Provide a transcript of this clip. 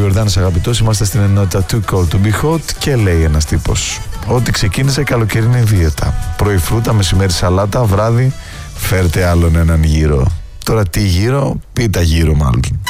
Ιορδάνης αγαπητός, είμαστε στην ενότητα Too Cold to Be Hot και λέει ένας τύπος ότι ξεκίνησε καλοκαιρινή δίαιτα. Πρωί φρούτα, μεσημέρι σαλάτα, βράδυ φέρτε άλλον έναν γύρο. Τώρα τι γύρο, πίτα γύρο μάλλον.